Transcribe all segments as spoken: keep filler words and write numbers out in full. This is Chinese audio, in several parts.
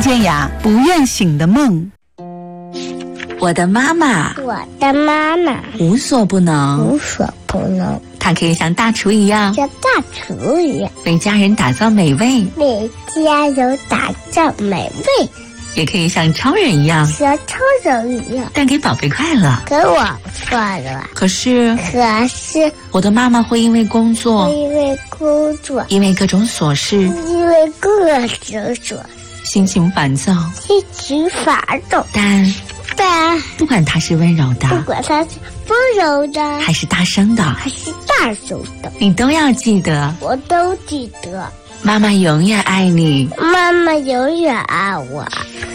建雅不愿醒的梦。 我的妈妈， 我的妈妈无所不能， 无所不能， 她可以像大厨一样， 像大厨一样为家人打造美味， 为家人打造美味， 也可以像超人一样， 像超人一样带给宝贝快乐。 给我快乐。 可是， 可是我的妈妈会因为工作， 因为工作， 因为各种琐事， 因为各种琐事， 心情烦躁， 心情烦躁。 但但不管她是温柔的， 不管它是温柔的， 还是大声的， 还是大声的， 你都要记得， 我都记得。 妈妈永远爱你， 妈妈永远爱我。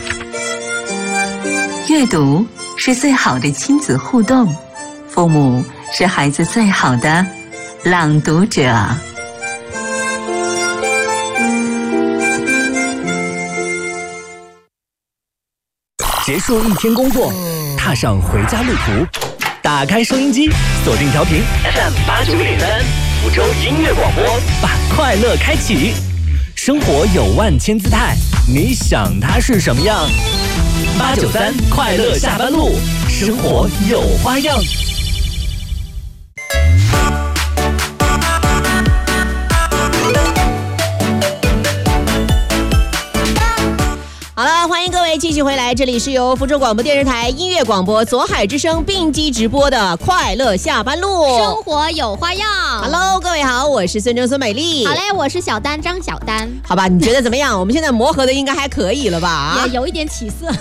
阅读是最好的亲子互动，父母是孩子最好的朗读者。 结束一天工作，踏上回家路途，打开收音机，锁定调频 F M 八九点三，福州音乐广播，把快乐开启。生活有万千姿态，你想它是什么样？八九三快乐下班路，生活有花样。 好了，欢迎各位继续回来，这里是由福州广播电视台音乐广播左海之声并机直播的快乐下班路， 生活有花样。 Hello， 各位好，我是孙正孙美丽。 好嘞，我是小丹张小丹。 好吧，你觉得怎么样？我们现在磨合的应该还可以了吧？ 也有一点起色。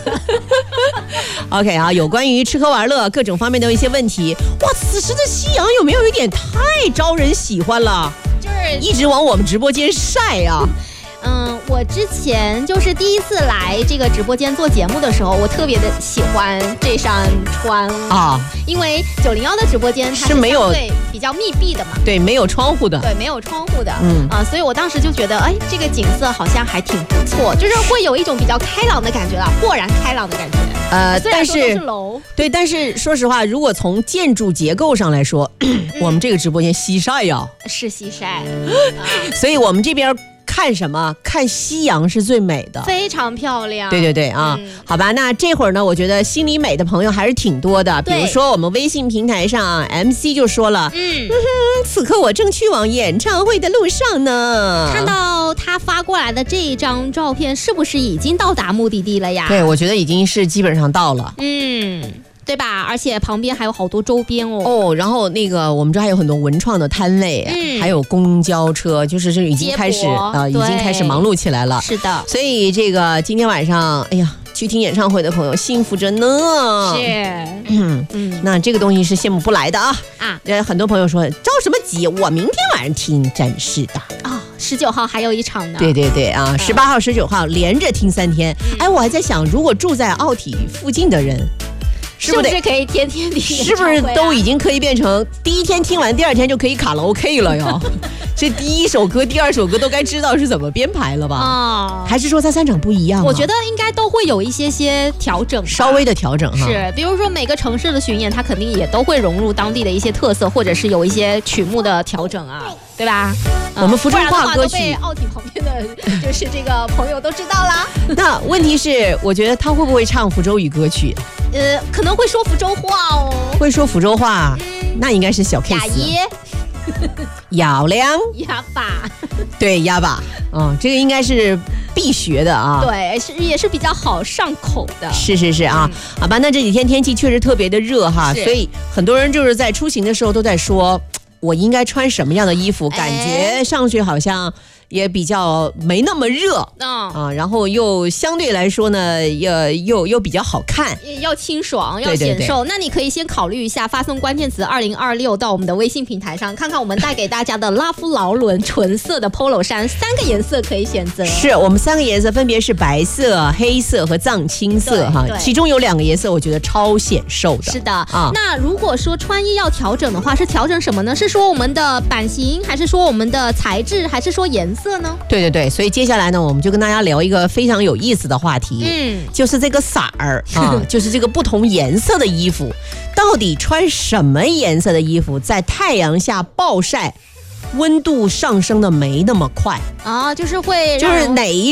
OK 啊，有关于吃喝玩乐各种方面的一些问题。哇，此时的夕阳有没有一点太招人喜欢了？ 就是一直往我们直播间晒啊。 嗯，我之前就是第一次来这个直播间做节目的时候，我特别的喜欢这扇窗啊，因为九零幺的直播间它是没有对比较密闭的嘛， 对，没有窗户的， 对，没有窗户的，嗯啊，所以我当时就觉得，哎，这个景色好像还挺不错，就是会有一种比较开朗的感觉啦，豁然开朗的感觉。 呃， 虽然说都是是楼， 对，但是说实话，如果从建筑结构上来说，我们这个直播间西晒呀， 是西晒， 所以我们这边。看什么？看夕阳是最美的， 非常漂亮。 对对对啊，嗯、好吧，那这会儿呢，我觉得心里美的朋友还是挺多的。比如说我们微信平台上 M C 就说了，嗯，此刻我正去往演唱会的路上呢。 看到他发过来的这一张照片，是不是已经到达目的地了呀？ 对，我觉得已经是基本上到了。 嗯。对吧？而且旁边还有好多周边哦。 哦，然后那个我们这还有很多文创的摊位，嗯，还有公交车，就是这已经开始呃，已经开始忙碌起来了。 是的， 所以这个今天晚上，哎呀，去听演唱会的朋友幸福着呢。 是， 嗯嗯，那这个东西是羡慕不来的啊啊！呃，很多朋友说着什么急，我明天晚上听，真是的啊。十九号还有一场呢。 对对对啊，十八号、十九号连着听三天。哎，我还在想，如果住在奥体附近的人。 是不是可以天天听？ 是不是都已经可以变成第一天听完，第二天就可以卡拉 OK 了呀？这第一首歌、第二首歌都该知道是怎么编排了吧？啊，还是说它三场不一样、啊？ 我觉得应该都会有一些些调整， 稍微的调整哈。 是，比如说每个城市的巡演，它肯定也都会融入当地的一些特色，或者是有一些曲目的调整啊，对吧？ 我们福州话歌曲， 被奥体旁边的就是这个朋友都知道啦。 那问题是，我觉得他会不会唱福州语歌曲？ 呃，可能会说福州话哦。 会说福州话，嗯、那应该是小 case。 雅爷。 雅亮。 哑巴。 对，哑巴。嗯，这个应该是必学的啊。 对，是也是比较好上口的。 是是是啊，嗯、好吧，那这几天天气确实特别的热哈，所以很多人就是在出行的时候都在说，我应该穿什么样的衣服？感觉上去好像。也比较没那么热、哦、啊，然后又相对来说呢，又又又比较好看， 要清爽，要显瘦。那你可以先考虑一下，发送关键词二零二六到我们的微信平台上，看看我们带给大家的拉夫劳伦纯色的 polo 衫，三个颜色可以选择。 是我们三个颜色分别是白色、黑色和藏青色哈，其中有两个颜色我觉得超显瘦的。 是的啊，那如果说穿衣要调整的话，是调整什么呢？是说我们的版型，还是说我们的材质，还是说颜色？色呢？ 对对对，所以接下来呢，我们就跟大家聊一个非常有意思的话题，嗯，就是这个色儿啊，就是这个不同颜色的衣服，到底穿什么颜色的衣服，在太阳下暴晒，温度上升的没那么快啊，就是会就是哪一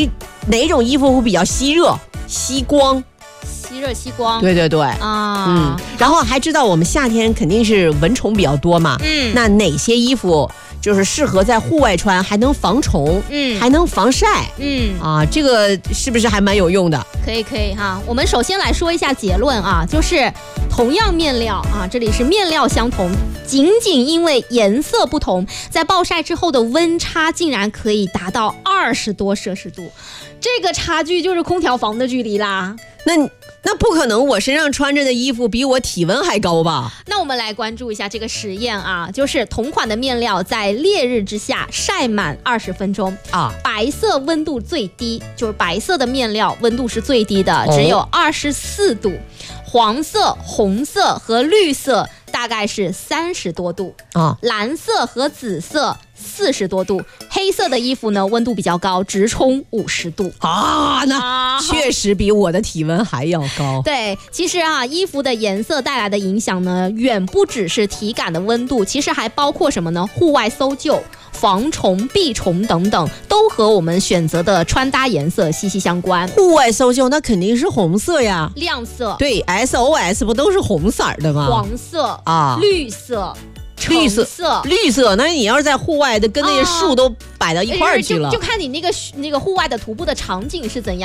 哪种衣服会比较吸热、吸光？ 吸热吸光， 对对对啊， 嗯，然后还知道我们夏天肯定是蚊虫比较多嘛， 嗯， 那哪些衣服就是适合在户外穿，还能防虫， 嗯， 还能防晒， 嗯啊，这个是不是还蛮有用的？ 可以可以哈，我们首先来说一下结论啊，就是同样面料啊，这里是面料相同，仅仅因为颜色不同，在暴晒之后的温差竟然可以达到二十多摄氏度，这个差距就是空调房的距离啦。 那那不可能，我身上穿着的衣服比我体温还高吧？ 那我们来关注一下这个实验啊，就是同款的面料在烈日之下晒满二十分钟啊，白色温度最低，就是白色的面料温度是最低的，只有二十四度，黄色、红色和绿色大概是三十多度啊，蓝色和紫色四十多度，黑色的衣服呢温度比较高，直冲五十度啊，那确实比我的体温还要高。 对，其实啊，衣服的颜色带来的影响呢，远不只是体感的温度，其实还包括什么呢？户外搜救、防虫、避虫等等，都和我们选择的穿搭颜色息息相关。 户外搜救那肯定是红色呀， 亮色。 对 ，S O S 不都是红色的吗？ 黄色啊， 绿色。 绿色，绿色，那你要是在户外的，跟那些树都摆到一块儿去了， 啊、就, 就看你那个那个户外的徒步的场景是怎样。